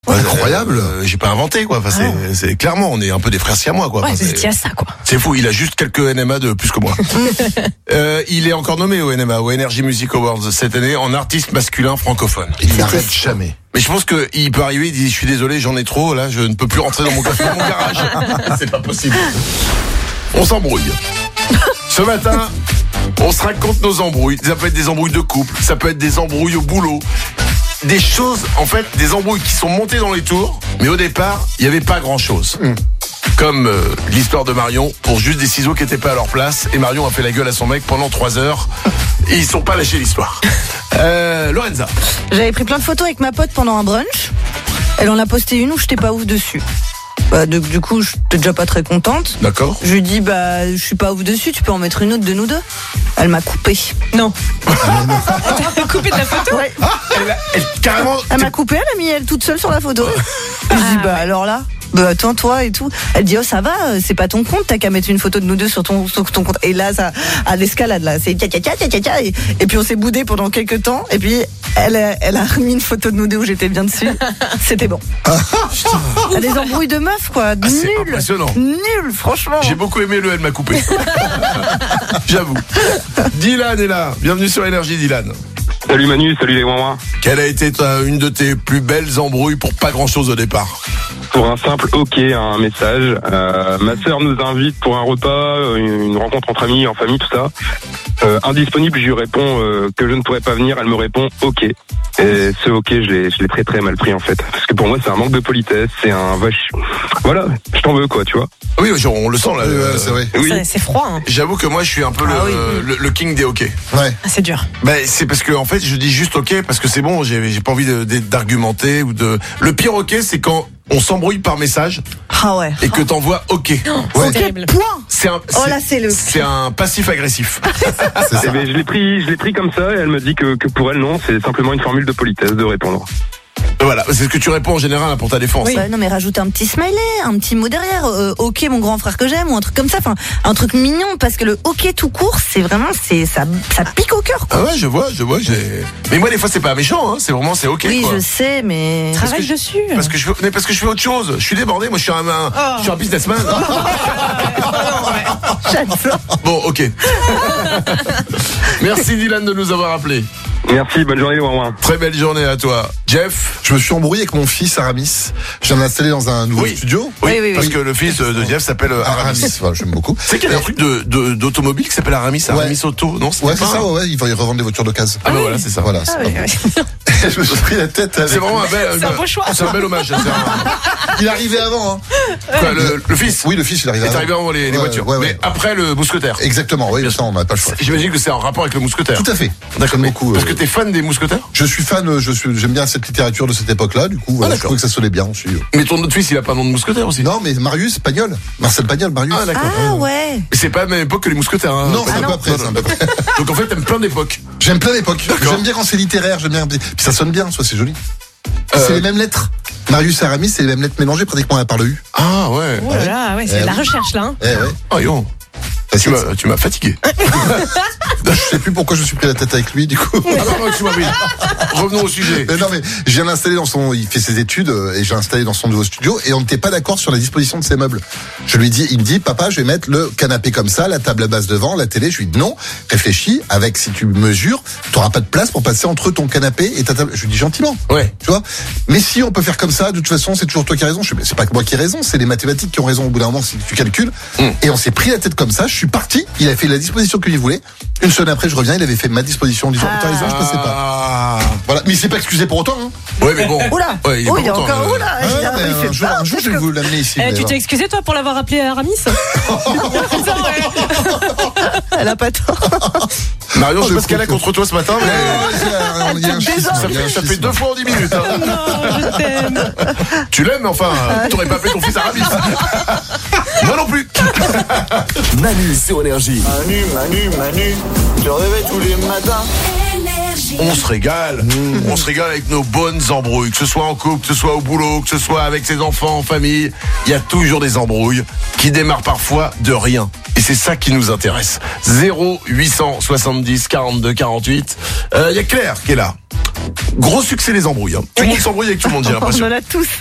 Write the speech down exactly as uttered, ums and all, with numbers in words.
Ouais, incroyable. Euh, j'ai pas inventé quoi. Enfin, Ah. c'est, c'est clairement, on est un peu des frères siamois quoi. Ouais, Enfin, vous c'est, étiez à ça, quoi. c'est fou. Il a juste quelques N M A de plus que moi. euh, il est encore nommé au N M A, au Energy Music Awards cette année en artiste masculin francophone. Il n'arrête jamais. Mais je pense que il peut arriver, il dit je suis désolé, j'en ai trop. Là, je ne peux plus rentrer dans mon, dans mon garage. C'est pas possible. On s'embrouille. Ce matin, on se raconte nos embrouilles. Ça peut être des embrouilles de couple, ça peut être des embrouilles au boulot. Des choses, en fait, des embrouilles qui sont montées dans les tours, mais au départ, il n'y avait pas grand-chose. Mmh. Comme euh, l'histoire de Marion, pour juste des ciseaux qui n'étaient pas à leur place, et Marion a fait la gueule à son mec pendant trois heures, et ils sont pas lâchés l'histoire. Euh, Lorenza. J'avais pris plein de photos avec ma pote pendant un brunch. Elle en a posté une où j'étais pas ouf dessus. Bah, de, du coup, j'étais déjà pas très contente. D'accord. Je lui dis, bah, je suis pas ouf dessus, tu peux en mettre une autre de nous deux. Elle m'a coupé. Non. Elle t'a coupé de la photo? Ouais. Elle, a- elle, carrément. Elle m'a coupé, elle a mis elle toute seule sur la photo. Je dis, bah, alors là, bah, attends, toi et tout. Elle dit, oh, ça va, c'est pas ton compte, t'as qu'à mettre une photo de nous deux sur ton, sur ton compte. Et là, ça, à l'escalade, là, c'est tcha tcha tcha tcha tcha. Et, et puis on s'est boudé pendant quelques temps. Et puis, elle, a- elle a remis une photo de nous deux où j'étais bien dessus. C'était bon. Il y a des embrouilles de meufs, quoi. Ah, c'est Nul. impressionnant. Nul, franchement. J'ai beaucoup aimé le elle m'a coupé. J'avoue. Dylan est là. Bienvenue sur Énergie, Dylan. Salut Manu, salut les Wawa. Quelle a été ta- une de tes plus belles embrouilles pour pas grand chose au départ? Pour un simple ok, un message. Euh, ma sœur nous invite pour un repas, une, une rencontre entre amis, en famille, tout ça. Euh, indisponible, je lui réponds euh, que je ne pourrais pas venir. Elle me répond ok. Et ce ok, je l'ai, je l'ai très très mal pris en fait. Parce que pour moi, c'est un manque de politesse, c'est un vache. Voilà, je t'en veux quoi, tu vois. Oui, genre, on le sent là. Ouais, euh, c'est vrai. Oui. C'est- C'est froid, hein. J'avoue que moi je suis un peu le, Ah oui. le, le king des hockey. Ouais. Ah, c'est dur. Ben c'est parce que en fait je dis juste ok parce que c'est bon, j'ai j'ai pas envie de- de- d'argumenter ou de. Le pire ok c'est quand on s'embrouille par message Ah ouais. et que t'envoies ok. C'est Ok, terrible. point. C'est un. Oh là, c'est le- C'est un passif agressif. C'est Eh ça. ben, je l'ai pris, je l'ai pris comme ça et elle me dit que, que pour elle non, c'est simplement une formule de politesse de répondre. Voilà, c'est ce que tu réponds en général hein, pour ta défense. Ouais, non mais rajoute un petit smiley, un petit mot derrière, euh, ok mon grand frère que j'aime ou un truc comme ça, enfin un truc mignon parce que le ok tout court c'est vraiment c'est ça ça pique au cœur quoi. Ah ouais, je vois, je vois. J'ai. Mais moi des fois c'est pas méchant, hein, c'est vraiment c'est ok. Oui quoi. je sais mais Travaille que- dessus. Parce que je fais, mais parce que je fais autre chose. Je suis débordé. Moi, je suis un, un- Oh. je suis un businessman. j'adore. Bon, ok. Merci Dylan de nous avoir appelés. Merci, bonne journée les Wawa. Très belle journée à toi, Jeff. Je me suis embrouillé avec mon fils Aramis. Je viens de l'installer dans un nouveau Oui. studio. Oui, Oui, oui, parce oui. que le fils de Jeff s'appelle euh, Aramis. Aramis, voilà, j'aime beaucoup. C'est qu'il y a un truc de, de, d'automobile qui s'appelle Aramis, Aramis Auto, non? Ouais, c'est pas ça, un- ouais, ouais, ils vont y revendre des voitures d'occasion. Ah, bah voilà, c'est ça. Voilà, c'est Ah, pas ouais, mal. ouais. Je me suis pris la tête avec. C'est vraiment un bel, C'est un beau choix. C'est un bel hommage. C'est un- Il est arrivé avant, hein. Quoi, le, le fils? Oui, le fils, il est arrivé est avant. arrivé avant les, les Ouais, voitures. ouais, ouais. Mais après le mousquetaire. Exactement, oui, ça, on n'a pas le choix. J'imagine que c'est en rapport avec le mousquetaire. Tout à fait. D'accord. J'aime mais- beaucoup. Parce euh, que t'es fan des mousquetaires? Je suis fan, euh, je suis, j'aime bien cette littérature de cette époque-là, du coup, voilà, Ah, je d'accord. trouvais que ça sonnait bien aussi. Mais ton autre fils, il a pas un nom de mousquetaire aussi? Non, mais Marius Pagnol. Marcel Pagnol, Marius. Ah, d'accord. Ah ouais. Mais c'est pas à la même époque que les mousquetaires, hein. Non, Pas- c'est un non. peu après, Non, c'est non, un peu après. Donc en fait, t'aimes plein d'époques. J'aime plein d'époques. D'accord. J'aime bien quand c'est littéraire, j'aime bien. Puis ça sonne bien, soit c'est joli. Euh, C'est les mêmes lettres. Marius et Aramis, c'est les mêmes lettres mélangées pratiquement à part le U. Ah ouais. Oh là là, ouais, c'est Eh de la oui. recherche là. Hein. Eh ouais. Oh yo. Tu m'as, tu m'as fatigué. Je sais plus pourquoi je me suis pris la tête avec lui, du coup. Ah non, non, excuse-moi, oui. Revenons au sujet. Mais non, mais je viens d'installer dans son, il fait ses études euh, et j'ai installé dans son nouveau studio et on n'était pas d'accord sur la disposition de ses meubles. Je lui dis, il me dit, papa, je vais mettre le canapé comme ça, la table à base devant, la télé. Je lui dis non, réfléchis. Avec si tu mesures, tu n'auras pas de place pour passer entre ton canapé et ta table. Je lui dis gentiment. Ouais. Tu vois. Mais si on peut faire comme ça, de toute façon, c'est toujours toi qui as raison. Je dis, mais c'est pas que moi qui ai raison, c'est les mathématiques qui ont raison au bout d'un moment si tu calcules. Mm. Et on s'est pris la tête comme ça. Je suis parti. Il a fait la disposition qu'il voulait. Une semaine après, je reviens. Il avait fait ma disposition en disant, t'as raison, je passais pas. Ah. Voilà. Mais il s'est pas excusé pour autant. Hein. Ouais, mais bon. Oula. Ouais, il est Oh pas il est content, encore le- oula. Ah, il ouais, a- mais il fait un, jour, peur, un jour, je vais vous l'amener ici. Eh, mais tu t'es voilà. excusé toi pour l'avoir appelé Aramis? Elle a pas tort. Marion, je Oh, sais le pas ce qu'elle a coup. contre toi ce matin, Ouais, mais ouais, c'est un- il y a un schisme, ça il y a un fait, ça fait schisme. deux fois en dix minutes. Hein. Non, je t'aime. Tu l'aimes, mais enfin, t'aurais pas appelé ton fils Aramis. Moi non plus. Manu sur Énergie. Manu, Manu, Manu, je réveille tous les matins. On se régale. On se régale avec nos bonnes embrouilles. Que ce soit en couple, que ce soit au boulot, que ce soit avec ses enfants, en famille. Il y a toujours des embrouilles qui démarrent parfois de rien. Et c'est ça qui nous intéresse. zéro huit cent soixante-dix quarante-deux quarante-huit. Euh, il y a Claire qui est là. Gros succès les embrouilles. Hein. Tout le monde s'embrouille avec tout le monde, j'ai On l'impression. en a tous.